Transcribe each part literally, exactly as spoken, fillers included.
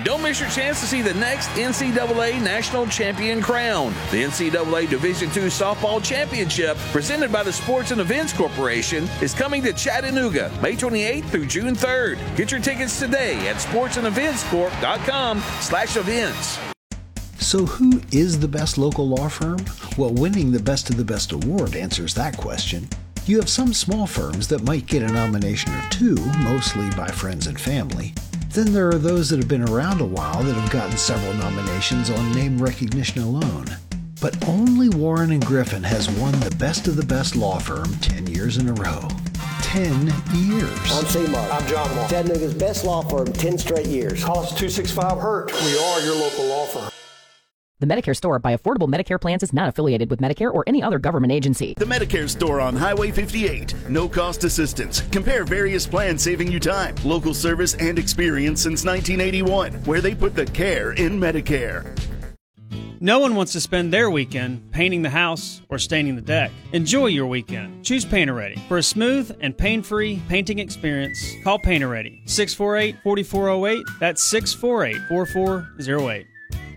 Don't miss your chance to see the next N C double A National Champion crowned. The N C double A Division two Softball Championship, presented by the Sports and Events Corporation, is coming to Chattanooga May twenty-eighth through June third. Get your tickets today at sports and events corp dot com slash events. So who is the best local law firm? Well, winning the Best of the Best award answers that question. You have some small firms that might get a nomination or two, mostly by friends and family. Then there are those that have been around a while that have gotten several nominations on name recognition alone. But only Warren and Griffin has won the Best of the Best law firm ten years in a row. ten years. I'm C-Mark. I'm John Wall. Chattanooga's best law firm, ten straight years. Call us two six five hurt. We are your local law firm. The Medicare Store by Affordable Medicare Plans is not affiliated with Medicare or any other government agency. The Medicare Store on Highway fifty-eight. No cost assistance. Compare various plans saving you time, local service, and experience since nineteen eighty-one, where they put the care in Medicare. No one wants to spend their weekend painting the house or staining the deck. Enjoy your weekend. Choose Painter-Ready. For a smooth and pain-free painting experience, call Painter-Ready. six four eight, four four zero eight. That's six four eight, four four zero eight.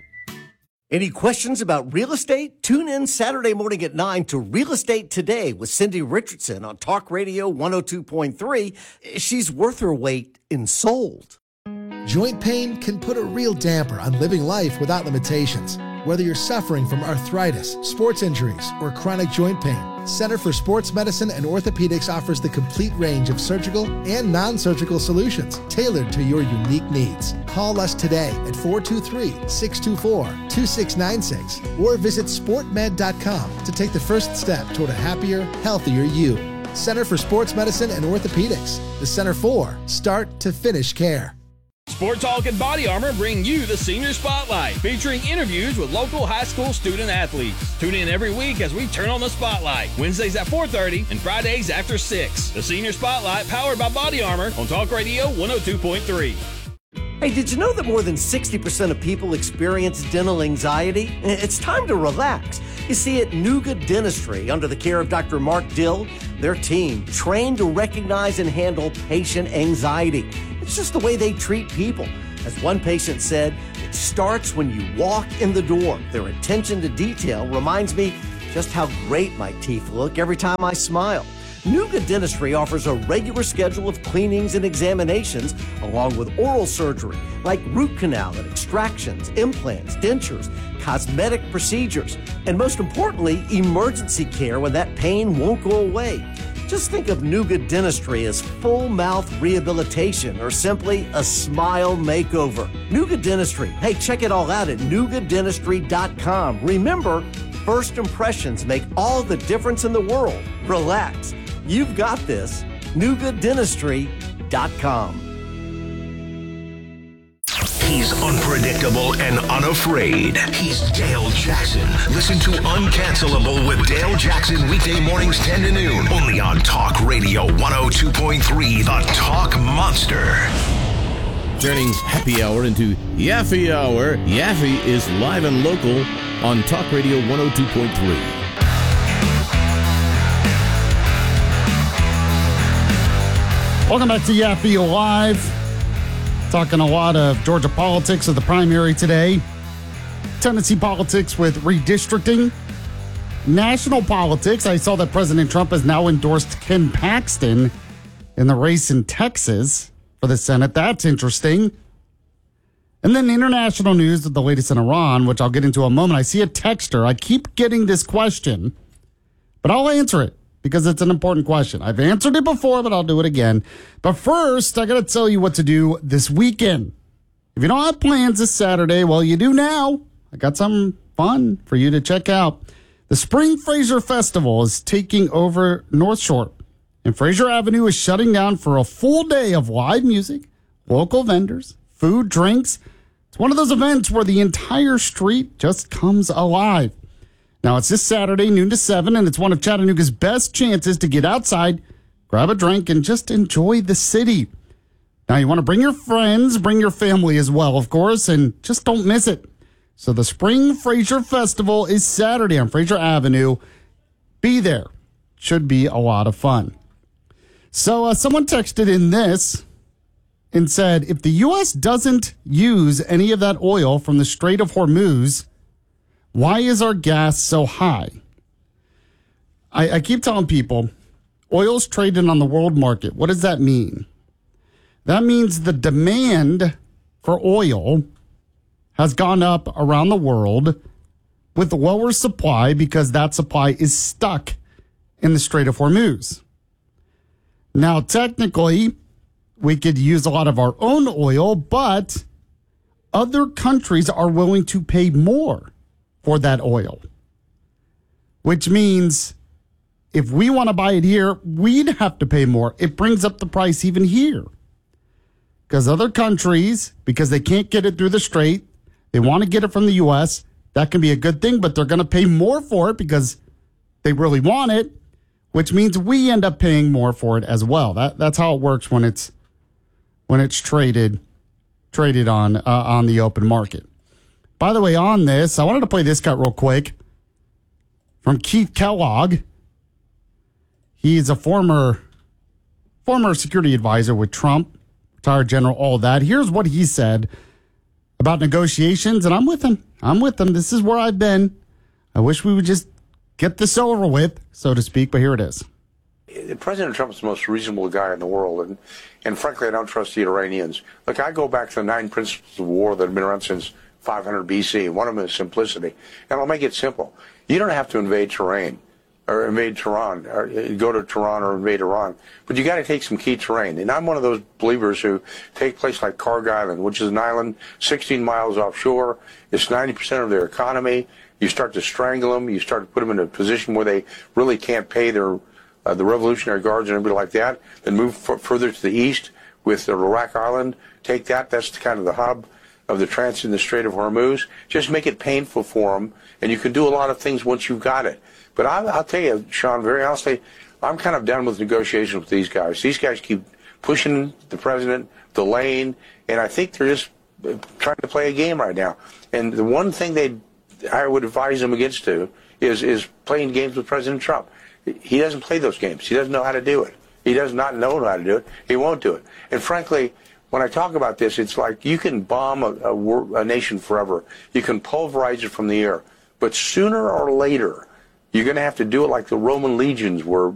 Any questions about real estate? Tune in Saturday morning at nine to Real Estate Today with Cindy Richardson on Talk Radio one oh two point three. She's worth her weight in sold. Joint pain can put a real damper on living life without limitations. Whether you're suffering from arthritis, sports injuries, or chronic joint pain, Center for Sports Medicine and Orthopedics offers the complete range of surgical and non-surgical solutions tailored to your unique needs. Call us today at four two three, six two four, two six nine six or visit sport med dot com to take the first step toward a happier, healthier you. Center for Sports Medicine and Orthopedics, the Center for Start to Finish Care. Sport Talk and Body Armor bring you the Senior Spotlight, featuring interviews with local high school student athletes. Tune in every week as we turn on the spotlight, Wednesdays at four thirty and Fridays after six. The Senior Spotlight, powered by Body Armor on Talk Radio one oh two point three. Hey, did you know that more than sixty percent of people experience dental anxiety? It's time to relax. You see, at Nuga Dentistry, under the care of Doctor Mark Dill, their team trained to recognize and handle patient anxiety. It's just the way they treat people. As one patient said, it starts when you walk in the door. Their attention to detail reminds me just how great my teeth look every time I smile. Nuga Dentistry offers a regular schedule of cleanings and examinations, along with oral surgery, like root canal and extractions, implants, dentures, cosmetic procedures, and most importantly, emergency care when that pain won't go away. Just think of Nuga Dentistry as full mouth rehabilitation or simply a smile makeover. Nuga Dentistry. Hey, check it all out at nuga dentistry dot com. Remember, first impressions make all the difference in the world. Relax. You've got this. nuga dentistry dot com. He's unpredictable and unafraid. He's Dale Jackson. Listen to Uncancelable with Dale Jackson weekday mornings ten to noon. Only on Talk Radio one oh two point three, the Talk Monster. Turning happy hour into Yaffee Hour. Yaffee is live and local on Talk Radio one oh two point three. Welcome back to Yaffee Live. Talking a lot of Georgia politics of the primary today. Tennessee politics with redistricting. National politics. I saw that President Trump has now endorsed Ken Paxton in the race in Texas for the Senate. That's interesting. And then international news with the latest in Iran, which I'll get into in a moment. I see a texter. I keep getting this question, but I'll answer it, because it's an important question. I've answered it before, but I'll do it again. But first, I got to tell you what to do this weekend. If you don't have plans this Saturday, well, you do now. I got something fun for you to check out. The Spring Fraser Festival is taking over North Shore, and Fraser Avenue is shutting down for a full day of live music, local vendors, food, drinks. It's one of those events where the entire street just comes alive. Now, it's this Saturday, noon to seven, and it's one of Chattanooga's best chances to get outside, grab a drink, and just enjoy the city. Now, you want to bring your friends, bring your family as well, of course, and just don't miss it. So the Spring Fraser Festival is Saturday on Fraser Avenue. Be there. Should be a lot of fun. So uh, someone texted in this. and said, if the U S doesn't use any of that oil from the Strait of Hormuz, why is our gas so high? I, I keep telling people, oil's traded on the world market. What does that mean? That means the demand for oil has gone up around the world with lower supply because that supply is stuck in the Strait of Hormuz. Now, technically, we could use a lot of our own oil, but other countries are willing to pay more for that oil, which means if we want to buy it here, we'd have to pay more. It brings up the price even here because other countries, because they can't get it through the Strait, they want to get it from the U S. That can be a good thing, but they're going to pay more for it because they really want it, which means we end up paying more for it as well. That that's how it works when it's when it's traded traded on uh, on the open market. By the way, on this, I wanted to play this cut real quick from Keith Kellogg. He's a former former security advisor with Trump, retired general, all that. Here's what he said about negotiations, and I'm with him. I'm with him. This is where I've been. I wish we would just get this over with, so to speak, but here it is. President Trump's the most reasonable guy in the world, and, and frankly, I don't trust the Iranians. Look, I go back to the nine principles of war that have been around since five hundred B C. One of them is simplicity. And I'll make it simple. You don't have to invade terrain or invade Tehran, or go to Tehran or invade Iran, but you got to take some key terrain. And I'm one of those believers who take a place like Karg Island, which is an island sixteen miles offshore. It's ninety percent of their economy. You start to strangle them. You start to put them in a position where they really can't pay their uh, the Revolutionary Guards and everybody like that. Then move f- further to the east with the Iraq Island. Take that. That's kind of the hub of the transit in the Strait of Hormuz. Just make it painful for them, and you can do a lot of things once you've got it. But I'll, I'll tell you, Sean, very honestly, I'm kind of done with negotiations with these guys. These guys keep pushing the president, delaying, and I think they're just trying to play a game right now. And the one thing they, I would advise them against to is is playing games with President Trump. He doesn't play those games. He doesn't know how to do it. He does not know how to do it. He won't do it. And frankly, when I talk about this, it's like you can bomb a, a, a nation forever. You can pulverize it from the air. But sooner or later, you're going to have to do it like the Roman legions were